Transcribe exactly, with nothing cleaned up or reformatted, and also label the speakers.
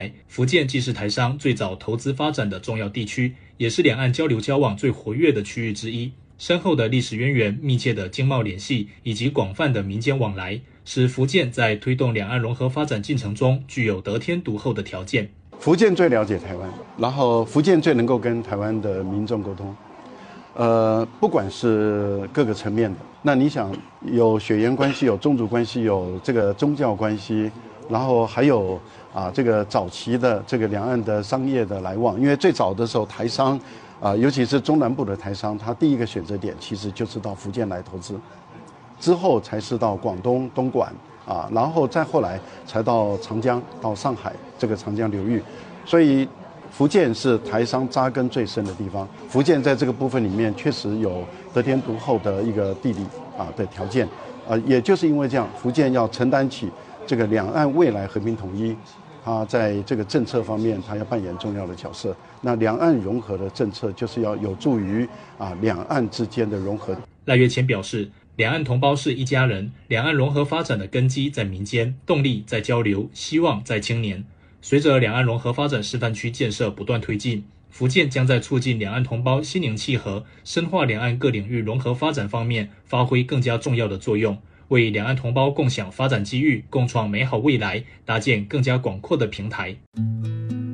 Speaker 1: 福建既是台商最早投资发展的重要地区，也是两岸交流交往最活跃的区域之一。深厚的历史渊源、密切的经贸联系以及广泛的民间往来，使福建在推动两岸融合发展进程中具有得天独厚的条件。
Speaker 2: 福建最了解台湾，然后福建最能够跟台湾的民众沟通。呃，不管是各个层面的，那你想有血缘关系，有宗族关系，有这个宗教关系，然后还有啊这个早期的这个两岸的商业的来往，因为最早的时候台商啊，尤其是中南部的台商，他第一个选择点其实就是到福建来投资，之后才是到广东、东莞啊，然后再后来才到长江、到上海这个长江流域，所以福建是台商扎根最深的地方。福建在这个部分里面确实有得天独厚的一个地理啊的条件，啊，也就是因为这样，福建要承担起这个两岸未来和平统一，它在这个政策方面，它要扮演重要的角色。那两岸融合的政策就是要有助于啊两岸之间的融合。
Speaker 1: 赖岳谦表示，两岸同胞是一家人，两岸融合发展的根基在民间，动力在交流，希望在青年。随着两岸融合发展示范区建设不断推进，福建将在促进两岸同胞心灵契合、深化两岸各领域融合发展方面发挥更加重要的作用，为两岸同胞共享发展机遇、共创美好未来搭建更加广阔的平台。